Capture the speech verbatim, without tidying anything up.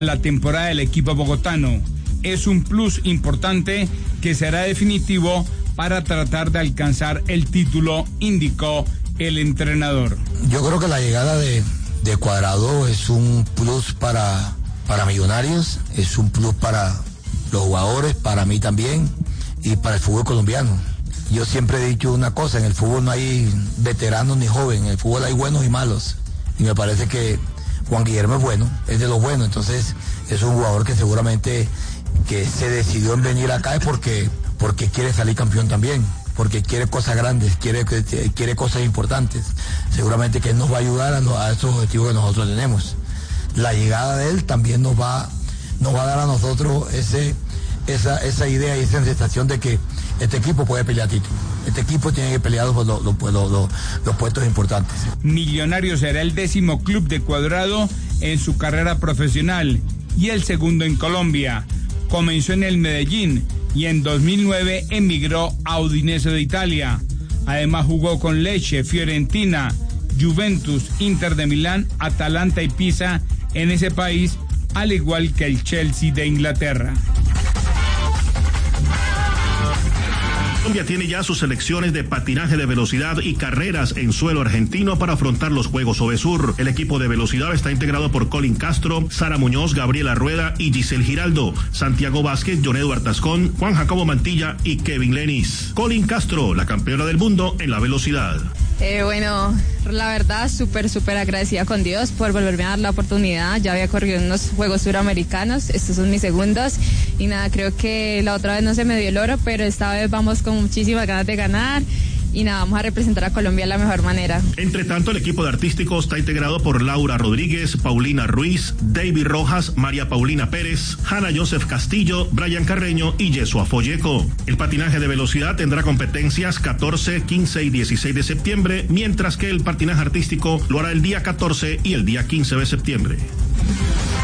La temporada del equipo bogotano es un plus importante que será definitivo para tratar de alcanzar el título, indicó el entrenador. Yo creo que la llegada de, de Cuadrado es un plus para, para Millonarios, es un plus para los jugadores, para mí también y para el fútbol colombiano. Yo siempre he dicho una cosa, en el fútbol no hay veteranos ni jóvenes, en el fútbol hay buenos y malos. Y me parece que Juan Guillermo es bueno, es de los buenos, entonces es un jugador que seguramente que se decidió en venir acá es porque, porque quiere salir campeón también, porque quiere cosas grandes, quiere, quiere cosas importantes. Seguramente que él nos va a ayudar a, a esos objetivos que nosotros tenemos. La llegada de él también nos va, nos va a dar a nosotros ese, esa, esa idea y esa sensación de que este equipo puede pelear título. Este equipo tiene que pelear los, los, los, los, los puestos importantes. Millonarios será el décimo club de Cuadrado en su carrera profesional y el segundo en Colombia. Comenzó en el Medellín y en dos mil nueve emigró a Udinese de Italia. Además jugó con Lecce, Fiorentina, Juventus, Inter de Milán, Atalanta y Pisa en ese país, al igual que el Chelsea de Inglaterra. Colombia tiene ya sus selecciones de patinaje de velocidad y carreras en suelo argentino para afrontar los Juegos Ovesur. El equipo de velocidad está integrado por Colin Castro, Sara Muñoz, Gabriela Rueda y Giselle Giraldo, Santiago Vázquez, John Eduardo Tascón, Juan Jacobo Mantilla y Kevin Lenis. Colin Castro, la campeona del mundo en la velocidad. Eh, bueno, la verdad, súper, súper agradecida con Dios por volverme a dar la oportunidad. Ya había corrido en unos Juegos Suramericanos, estos son mis segundos. Y nada, creo que la otra vez no se me dio el oro, pero esta vez vamos con muchísimas ganas de ganar. Y nada, vamos a representar a Colombia de la mejor manera. Entre tanto, el equipo de artísticos está integrado por Laura Rodríguez, Paulina Ruiz, David Rojas, María Paulina Pérez, Hanna Joseph Castillo, Brian Carreño y Yesua Folleco. El patinaje de velocidad tendrá competencias catorce, quince y dieciséis de septiembre, mientras que el patinaje artístico lo hará el día catorce y el día quince de septiembre.